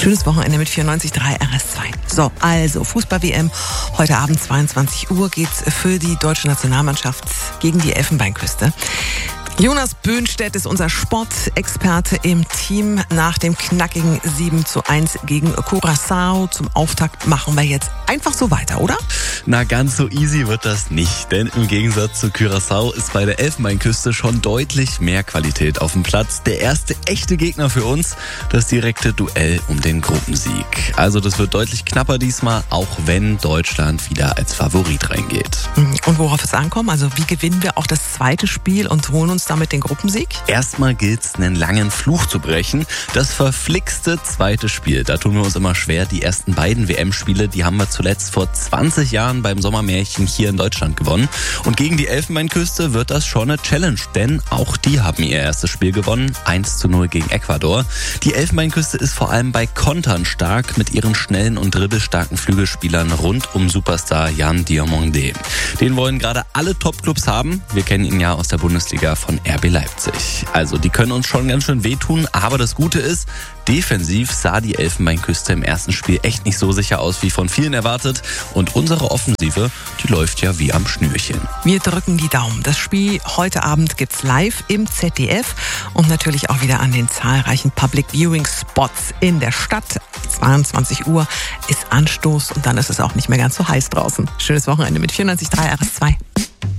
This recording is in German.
Schönes Wochenende mit 94.3 RS2. So, also Fußball-WM. Heute Abend 22 Uhr geht's für die deutsche Nationalmannschaft gegen die Elfenbeinküste. Jonas Böhnstedt ist unser Sportexperte im Team. Nach dem knackigen 7:1 gegen Curaçao zum Auftakt machen wir jetzt einfach so weiter, oder? Na, ganz so easy wird das nicht, denn im Gegensatz zu Curaçao ist bei der Elfenbeinküste schon deutlich mehr Qualität auf dem Platz. Der erste echte Gegner für uns, das direkte Duell um den Gruppensieg. Also das wird deutlich knapper diesmal, auch wenn Deutschland wieder als Favorit reingeht. Und worauf es ankommt, also wie gewinnen wir auch das zweite Spiel und holen uns damit den Gruppensieg? Erstmal gilt's, einen langen Fluch zu brechen. Das verflixte zweite Spiel, da tun wir uns immer schwer. Die ersten beiden WM-Spiele, die haben wir zuletzt vor 20 Jahren beim Sommermärchen hier in Deutschland gewonnen. Und gegen die Elfenbeinküste wird das schon eine Challenge, denn auch die haben ihr erstes Spiel gewonnen, 1:0 gegen Ecuador. Die Elfenbeinküste ist vor allem bei Kontern stark mit ihren schnellen und dribbelstarken Flügelspielern rund um Superstar Yann Diomande. Den wollen gerade alle Topclubs haben. Wir kennen ihn ja aus der Bundesliga von RB Leipzig. Also die können uns schon ganz schön wehtun, aber das Gute ist, defensiv sah die Elfenbeinküste im ersten Spiel echt nicht so sicher aus wie von vielen erwartet. Und unsere Offensive, die läuft ja wie am Schnürchen. Wir drücken die Daumen. Das Spiel heute Abend gibt's live im ZDF und natürlich auch wieder an den zahlreichen Public Viewing Spots in der Stadt. 22 Uhr ist Anstoß und dann ist es auch nicht mehr ganz so heiß draußen. Schönes Wochenende mit 94.3 RS2.